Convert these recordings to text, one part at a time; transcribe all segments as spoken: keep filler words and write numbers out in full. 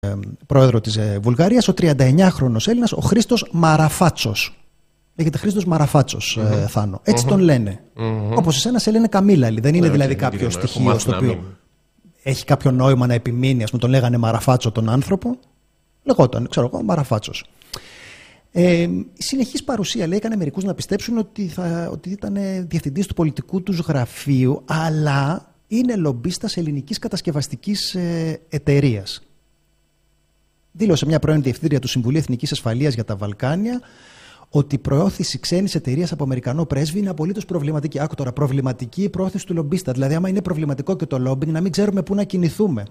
πρόεδρο της Βουλγαρίας, ο τριανταεννιάχρονος Έλληνας, ο Χρήστος Μαραφάτσος. Λέγεται Χρήστος Μαραφάτσος, mm-hmm. ε, Θάνο. Έτσι mm-hmm. τον λένε. Mm-hmm. Όπως εσένα σε λένε Καμίλαλη. Δεν είναι yeah, δηλαδή okay, κάποιο yeah, στοιχείο στο οποίο έχει κάποιο νόημα να επιμείνει. Ας πούμε, τον λέγανε Μαραφάτσο τον άνθρωπο. Λεγόταν, ξέρω εγώ, Μαραφάτσος. Ε, η συνεχής παρουσία, λέει, έκανε μερικούς να πιστέψουν ότι, θα, ότι ήταν διευθυντής του πολιτικού τους γραφείου, αλλά είναι λομπίστας ελληνικής κατασκευαστικής ε, εταιρείας. Δήλωσε μια πρώην διευθύντρια του Συμβουλίου Εθνικής Ασφαλείας για τα Βαλκάνια ότι η προώθηση ξένης εταιρείας από Αμερικανό πρέσβη είναι απολύτως προβληματική. Άκου τώρα, προβληματική η προώθηση του λομπίστα. Δηλαδή, άμα είναι προβληματικό και το λόμπινγκ, να μην ξέρουμε πού να κινηθούμε.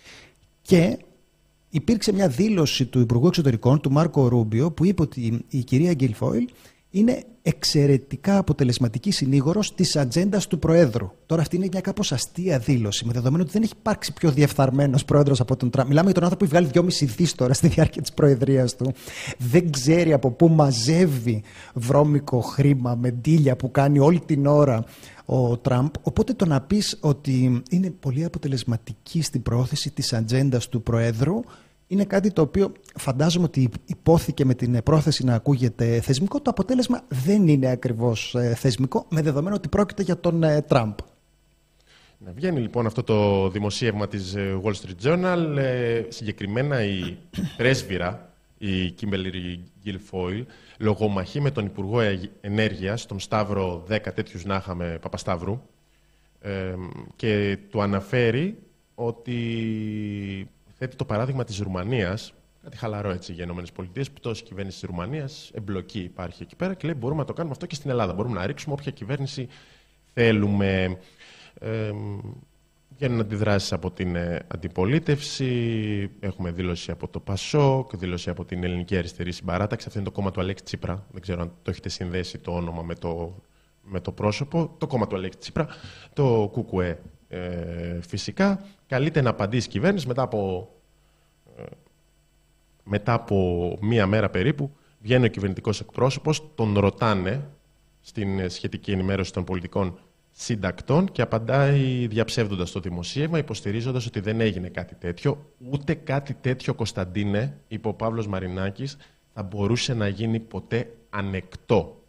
Και υπήρξε μια δήλωση του Υπουργού Εξωτερικών, του Μάρκο Ρούμπιο, που είπε ότι η κυρία Γκίλφοιλ είναι εξαιρετικά αποτελεσματική συνήγορος της ατζέντας του Προέδρου. Τώρα, αυτή είναι μια κάπως αστεία δήλωση, με δεδομένο ότι δεν έχει υπάρξει πιο διεφθαρμένος πρόεδρος από τον Τραμπ. Μιλάμε για τον άνθρωπο που έχει βγάλει δυόμισι δις τώρα στη διάρκεια της προεδρίας του. Δεν ξέρει από πού μαζεύει βρώμικο χρήμα με ντύλια που κάνει όλη την ώρα ο Τραμπ. Οπότε το να πεις ότι είναι πολύ αποτελεσματική στην πρόθεση της ατζέντας του Προέδρου είναι κάτι το οποίο φαντάζομαι ότι υπόθηκε με την πρόθεση να ακούγεται θεσμικό. Το αποτέλεσμα δεν είναι ακριβώς θεσμικό, με δεδομένο ότι πρόκειται για τον Τραμπ. Να βγαίνει λοιπόν αυτό το δημοσίευμα της Wall Street Journal. Ε, συγκεκριμένα η πρέσβυρα, η Κίμπερλι Γκίλφοιλ, λογομαχεί με τον Υπουργό Ενέργειας, τον Σταύρο δέκα, τέτοιους να είχαμε, Παπασταύρου, ε, και του αναφέρει ότι θέτει το παράδειγμα της Ρουμανίας, κάτι χαλαρό έτσι για Ηνωμένες Πολιτείες, πτώση κυβέρνηση της Ρουμανίας, εμπλοκή υπάρχει εκεί πέρα και λέει μπορούμε να το κάνουμε αυτό και στην Ελλάδα. Μπορούμε να ρίξουμε όποια κυβέρνηση θέλουμε. Ε, βγαίνουν αντιδράσεις από την ε, αντιπολίτευση, έχουμε δήλωση από το ΠΑΣΟΚ, δήλωση από την Ελληνική Αριστερή Συμπαράταξη. Αυτό είναι το κόμμα του Αλέξη Τσίπρα. Δεν ξέρω αν το έχετε συνδέσει το όνομα με το, με το πρόσωπο. Το κόμμα του Αλέξη Τσίπρα, το ΚΚΕ. Ε, φυσικά καλείται να απαντήσει η κυβέρνηση μετά από, ε, μετά από μία μέρα περίπου. Βγαίνει ο κυβερνητικός εκπρόσωπος, τον ρωτάνε στην σχετική ενημέρωση των πολιτικών συντακτών και απαντάει διαψεύδοντας το δημοσίευμα, υποστηρίζοντας ότι δεν έγινε κάτι τέτοιο. Ούτε κάτι τέτοιο, Κωνσταντίνε, είπε ο Παύλος Μαρινάκης, θα μπορούσε να γίνει ποτέ ανεκτό.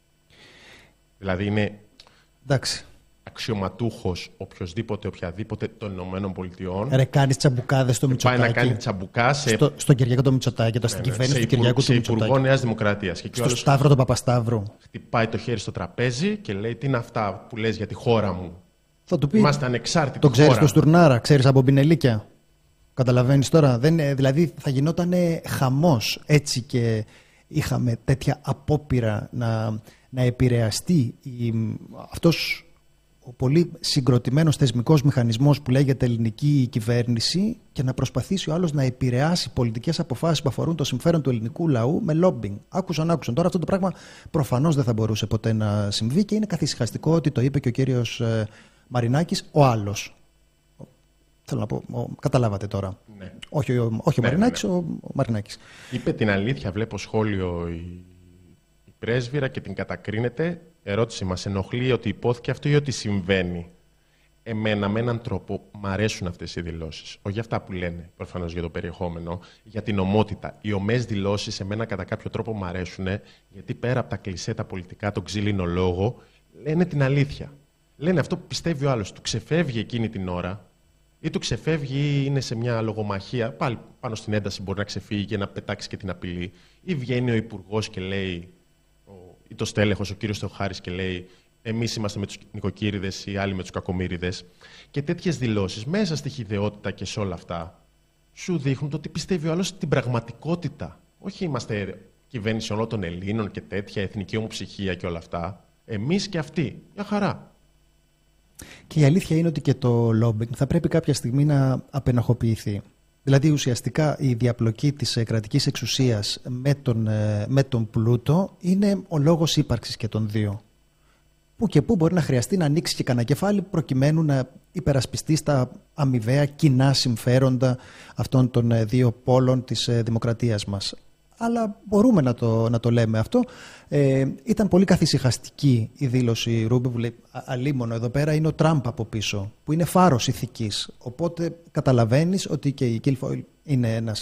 Δηλαδή είναι εντάξει. αξιωματούχος οποιοδήποτε, οποιαδήποτε των Ηνωμένων Πολιτειών. Ρε, κάνει τσαμπουκάδες στο Μητσοτάκη. Πάει να κάνει τσαμπουκά σε... στο, στον Κυριάκο το Μητσοτάκη, το, στην ναι, ναι, κυβέρνηση του υπουργ... Κυριάκου σε του Μητσοτάκη. Υπουργό Νέας Δημοκρατίας. Και στο Σταύρο τον Παπασταύρου. Χτυπάει το χέρι στο τραπέζι και λέει: τι είναι αυτά που λες για τη χώρα μου. Θα του πει. Είμαστε ανεξάρτητοι. Το ξέρεις το Στουρνάρα, ξέρεις από Μπινελίκια. Καταλαβαίνεις τώρα. Δεν, δηλαδή θα γινόταν χαμός έτσι και είχαμε τέτοια απόπειρα να, να επηρεαστεί η, αυτός ο πολύ συγκροτημένος θεσμικός μηχανισμός που λέγεται ελληνική κυβέρνηση και να προσπαθήσει ο άλλος να επηρεάσει πολιτικές αποφάσεις που αφορούν το συμφέρον του ελληνικού λαού με λόμπινγκ. Άκουσαν, άκουσαν. Τώρα αυτό το πράγμα προφανώς δεν θα μπορούσε ποτέ να συμβεί και είναι καθησυχαστικό ότι το είπε και ο κύριος ε, Μαρινάκης, ο άλλος. Θέλω να πω, ο, καταλάβατε τώρα. Ναι. Όχι, ο, όχι ναι, ο Μαρινάκης, ναι, ναι. Ο, ο Μαρινάκης. Είπε την αλήθεια, βλέπω σχόλιο η, η πρέσβυρα και την κατακρίνεται. Ερώτηση, μας ενοχλεί ότι υπόθηκε αυτό ή ότι συμβαίνει? Εμένα με έναν τρόπο μ' αρέσουν αυτές οι δηλώσεις. Όχι για αυτά που λένε, προφανώς για το περιεχόμενο, για την ομότητα. Οι ομές δηλώσεις εμένα κατά κάποιο τρόπο μ' αρέσουν, γιατί πέρα από τα κλισέ, τα πολιτικά, τον ξύλινο λόγο, λένε την αλήθεια. Λένε αυτό που πιστεύει ο άλλος. Του ξεφεύγει εκείνη την ώρα, ή του ξεφεύγει ή είναι σε μια λογομαχία, πάλι πάνω στην ένταση μπορεί να ξεφύγει και να πετάξει και την απειλή, ή βγαίνει ο υπουργός και λέει, ή το στέλεχος, ο κύριος Θεοχάρης, και λέει εμείς είμαστε με τους νοικοκύριδες, οι άλλοι με τους κακομοίριδες. Και τέτοιες δηλώσεις μέσα στη χυδαιότητα και σε όλα αυτά σου δείχνουν το ότι πιστεύει ο άλλος την πραγματικότητα. Όχι είμαστε κυβέρνηση όλων των Ελλήνων και τέτοια, εθνική ομοψυχία και όλα αυτά. Εμείς και αυτοί. Μια χαρά. Και η αλήθεια είναι ότι και το lobbying θα πρέπει κάποια στιγμή να απεναχοποιηθεί. Δηλαδή ουσιαστικά η διαπλοκή της κρατικής εξουσίας με τον, με τον πλούτο είναι ο λόγος ύπαρξης και των δύο. Που και που μπορεί να χρειαστεί να ανοίξει και κανένα κεφάλι προκειμένου να υπερασπιστεί στα αμοιβαία κοινά συμφέροντα αυτών των δύο πόλων της δημοκρατίας μας. Αλλά μπορούμε να το, να το λέμε αυτό. Ε, ήταν πολύ καθησυχαστική η δήλωση Ρούμπι που λέει αλίμονο εδώ πέρα είναι ο Τραμπ από πίσω, που είναι φάρος ηθικής. Οπότε καταλαβαίνεις ότι και η Γκίλφοιλ είναι ένας